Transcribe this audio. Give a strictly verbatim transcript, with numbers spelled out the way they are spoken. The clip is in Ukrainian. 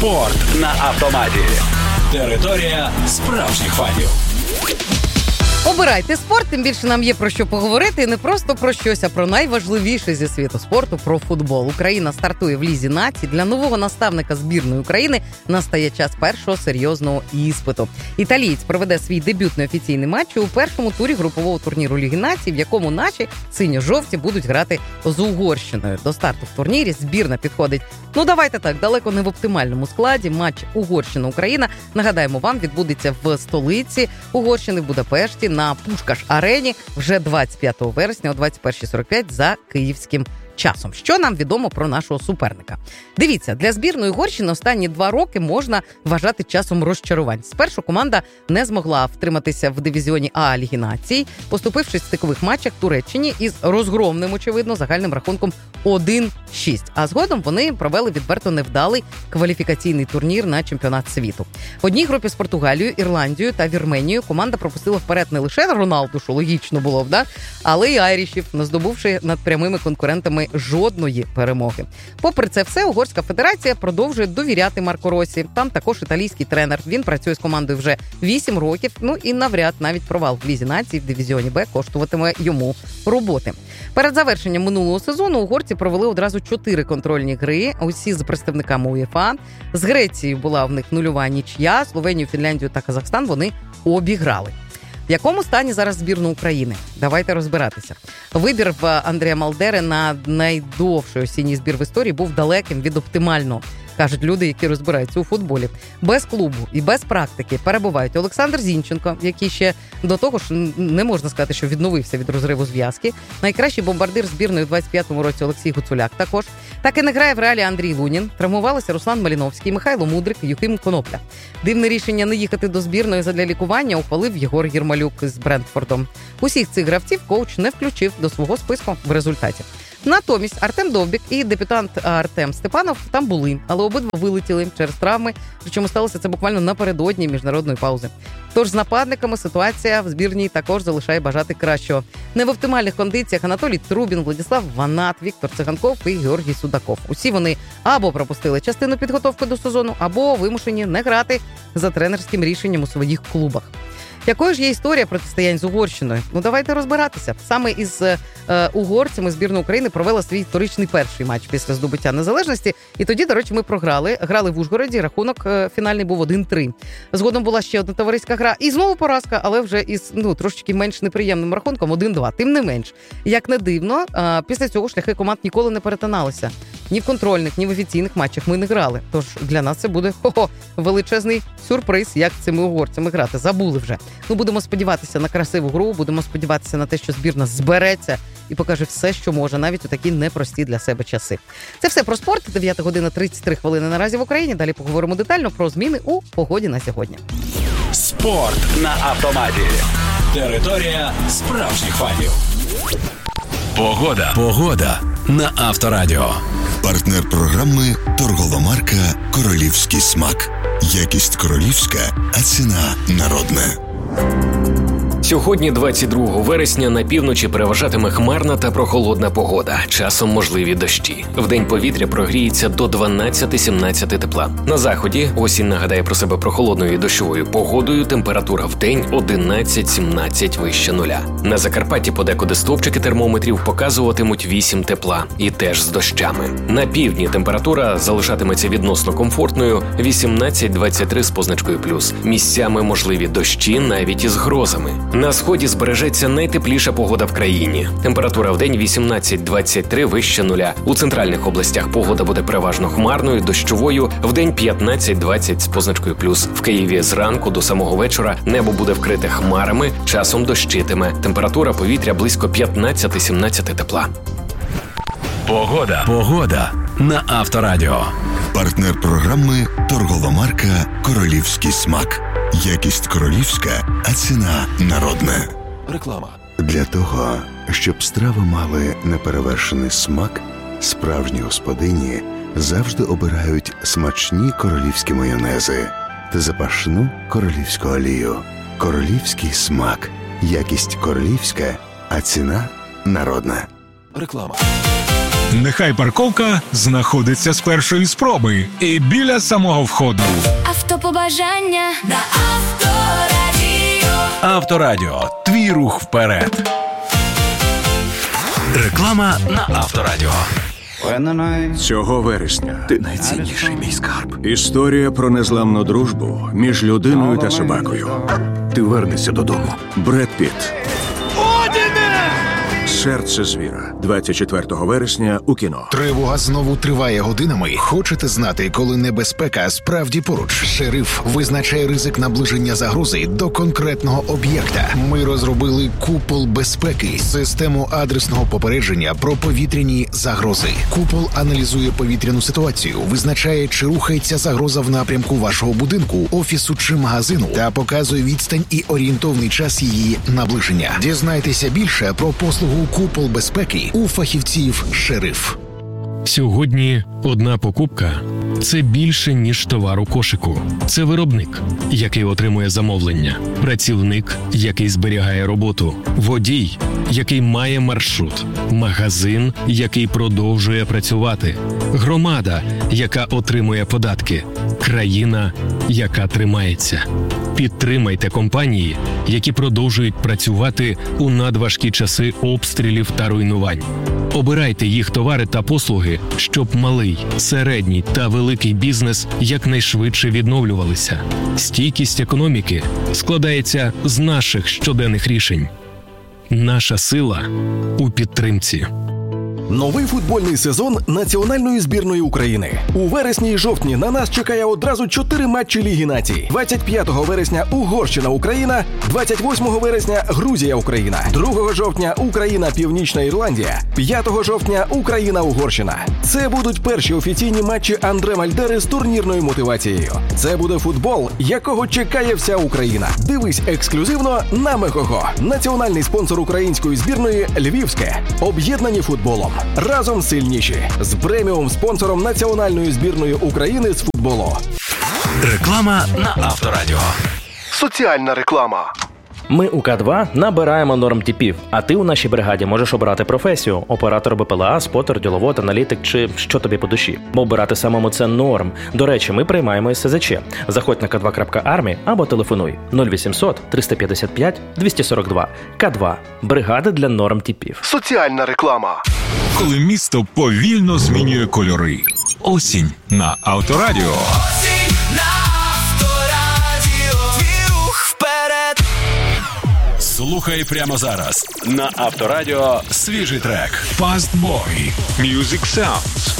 Спорт на автоматі. Територія справжніх фанів. Обирайте спорт, тим більше нам є про що поговорити. І не просто про щось, а про найважливіше зі світу спорту – про футбол. Україна стартує в Лізі націй. Для нового наставника збірної України настає час першого серйозного іспиту. Італієць проведе свій дебютний офіційний матч у першому турі групового турніру Ліги націй, в якому наші синьо-жовті будуть грати з Угорщиною. До старту в турнірі збірна підходить, ну давайте так, далеко не в оптимальному складі. Матч Угорщина-Україна, нагадаємо вам, відбудеться в столиці Угорщини, в Будапешті, на Пушкаш-арені вже двадцять п'ятого вересня о двадцять перша сорок п'ять за київським часом. Що нам відомо про нашого суперника? Дивіться, для збірної Угорщини останні два роки можна вважати часом розчарувань. Спершу команда не змогла втриматися в дивізіоні А Ліги націй, поступившись в стикових матчах Туреччині із розгромним, очевидно, загальним рахунком один шість. А згодом вони провели відверто невдалий кваліфікаційний турнір на чемпіонат світу. В одній групі з Португалією, Ірландією та Вірменією команда пропустила вперед не лише Роналду, що логічно було б, да? але й айрішів, не здобувши над прямими конкурентами жодної перемоги. Попри це все, Угорська федерація продовжує довіряти Марко Росі. Там також італійський тренер. Він працює з командою вже вісім років, ну і навряд навіть провал в Лізі націй в дивізіоні Б коштуватиме йому роботи. Перед завершенням минулого сезону угорці провели одразу чотири контрольні гри, усі з представниками УЄФА. З Грецією була в них нульова нічия, Словенію, Фінляндію та Казахстан вони обіграли. В якому стані зараз збірна України? Давайте розбиратися. Вибір в Андрія Малдери на найдовший осінній збір в історії був далеким від оптимального, кажуть люди, які розбираються у футболі. Без клубу і без практики перебувають Олександр Зінченко, який ще до того ж не можна сказати, що відновився від розриву зв'язки. Найкращий бомбардир збірної у двадцять п'ятому році Олексій Гуцуляк також. Так і не грає в Реалі Андрій Лунін. Травмувалися Руслан Маліновський, Михайло Мудрик, Юхим Конопля. Дивне рішення не їхати до збірної задля лікування ухвалив Єгор Єрмолюк з Брентфордом. Усіх цих гравців коуч не включив до свого списку в результаті. Натомість Артем Довбік і дебютант Артем Степанов там були, але обидва вилетіли через травми, причому сталося це буквально напередодні міжнародної паузи. Тож з нападниками ситуація в збірній також залишає бажати кращого. Не в оптимальних кондиціях Анатолій Трубін, Владислав Ванат, Віктор Циганков і Георгій Судаков. Усі вони або пропустили частину підготовки до сезону, або вимушені не грати за тренерським рішенням у своїх клубах. Якою ж є історія протистоянь з Угорщиною? Ну, давайте розбиратися. Саме із е, угорцями збірна України провела свій історичний перший матч після здобуття незалежності. І тоді, до речі, ми програли. Грали в Ужгороді, рахунок е, фінальний був один три. Згодом була ще одна товариська гра. І знову поразка, але вже із ну, трошечки менш неприємним рахунком один два. Тим не менш, як не дивно, е, після цього шляхи команд ніколи не перетиналися. Ні в контрольних, ні в офіційних матчах ми не грали. Тож для нас це буде хо-хо, величезний сюрприз, як цими угорцями грати. Забули вже. Ну, будемо сподіватися на красиву гру, будемо сподіватися на те, що збірна збереться і покаже все, що може, навіть у такі непрості для себе часи. Це все про спорт. дев'ята година тридцять три хвилини наразі в Україні. Далі поговоримо детально про зміни у погоді на сьогодні. Спорт на автоматі. Територія справжніх фанів. Погода. Погода на Авторадіо. Партнер програми торгова марка «Королівський смак». Якість королівська, а ціна народна. Сьогодні, двадцять другого вересня, на півночі переважатиме хмарна та прохолодна погода. Часом можливі дощі. Вдень повітря прогріється до дванадцять-сімнадцять тепла. На заході осінь нагадає про себе прохолодною і дощовою погодою. Температура вдень одинадцять-сімнадцять вище нуля. На Закарпатті подекуди стовпчики термометрів показуватимуть вісім тепла. І теж з дощами. На півдні температура залишатиметься відносно комфортною вісімнадцять-двадцять три з позначкою плюс. Місцями можливі дощі навіть із грозами. На сході збережеться найтепліша погода в країні. Температура вдень вісімнадцять-двадцять три вище нуля. У центральних областях погода буде переважно хмарною, дощовою, вдень п'ятнадцять-двадцять з позначкою плюс. В Києві зранку до самого вечора небо буде вкрите хмарами, часом дощитиме. Температура повітря близько п'ятнадцять-сімнадцять тепла. Погода. Погода на Авторадіо. Партнер програми торгова марка «Королівський смак». Якість королівська, а ціна народна. Реклама. Для того, щоб страви мали неперевершений смак, справжні господині завжди обирають смачні королівські майонези та запашну королівську олію. Королівський смак. Якість королівська, а ціна народна. Реклама. Нехай парковка знаходиться з першої спроби і біля самого входу. Автопобажання на Авторадіо. Авторадіо. Твій рух вперед. Реклама на Авторадіо. Цього вересня ти найцінніший мій скарб. Історія про незламну дружбу між людиною та собакою. Ти вернешся додому. Бред Пітт. Серце звіра. двадцять четвертого вересня у кіно. Тривога знову триває годинами. Хочете знати, коли небезпека справді поруч? Шериф визначає ризик наближення загрози до конкретного об'єкта. Ми розробили купол безпеки, систему адресного попередження про повітряні загрози. Купол аналізує повітряну ситуацію, визначає, чи рухається загроза в напрямку вашого будинку, офісу чи магазину, та показує відстань і орієнтовний час її наближення. Дізнайтеся більше про послугу купол безпеки у фахівців «Шериф». Сьогодні одна покупка – це більше, ніж товар у кошику. Це виробник, який отримує замовлення, працівник, який зберігає роботу, водій, який має маршрут, магазин, який продовжує працювати, громада, яка отримує податки, країна, яка тримається. Підтримайте компанії, які продовжують працювати у надважкі часи обстрілів та руйнувань. Обирайте їх товари та послуги, щоб малий, середній та великий бізнес якнайшвидше відновлювалися. Стійкість економіки складається з наших щоденних рішень. Наша сила у підтримці. Новий футбольний сезон національної збірної України. У вересні і жовтні на нас чекає одразу чотири матчі Ліги націй. двадцять п'ятого вересня Угорщина-Україна, двадцять восьмого вересня Грузія-Україна, другого жовтня Україна-Північна Ірландія, п'ятого жовтня Україна-Угорщина. Це будуть перші офіційні матчі Андре Мальдери з турнірною мотивацією. Це буде футбол, якого чекає вся Україна. Дивись ексклюзивно на Мегого. Національний спонсор української збірної Львівське. Об'єднані футболом. Разом сильніші. З преміум-спонсором національної збірної України з футболу. Реклама на Авторадіо. Соціальна реклама. Ми у К два набираємо нормтипів, а ти у нашій бригаді можеш обирати професію – оператор БПЛА, спотер, діловод, аналітик чи що тобі по душі. Бо обирати самому – це норм. До речі, ми приймаємо ес зе че. Заходь на ка два крапка армі або телефонуй нуль вісімсот триста п'ятдесят п'ять двісті сорок два. К два – бригада для нормтипів. Соціальна реклама. Коли місто повільно змінює кольори. Осінь на Авторадіо. Слухай прямо зараз на Авторадіо свіжий трек. Fast Boy. Music Sounds.